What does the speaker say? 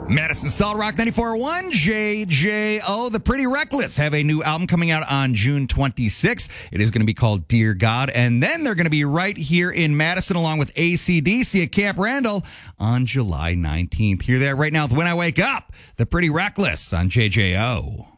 Madison Solid Rock 94.1, JJO. The Pretty Reckless have a new album coming out on June 26th. It is going to be called Dear God. And then they're going to be right here in Madison along with AC/DC at Camp Randall on July 19th. Hear that right now with When I Wake Up. The Pretty Reckless on JJO.